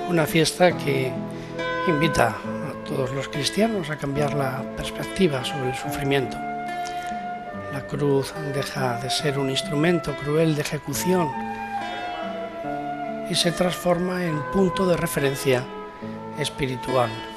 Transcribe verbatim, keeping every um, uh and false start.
una fiesta que invita a todos los cristianos a cambiar la perspectiva sobre el sufrimiento. La cruz deja de ser un instrumento cruel de ejecución y se transforma en punto de referencia espiritual.